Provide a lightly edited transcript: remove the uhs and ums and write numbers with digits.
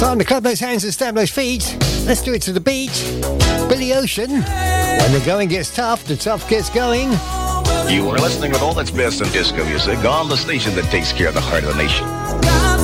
Time to clap those hands and stamp those feet. Let's do it to the beat. Billy Ocean. When the going gets tough, the tough gets going. You are listening with all that's best in disco music on the station that takes care of the heart of the nation.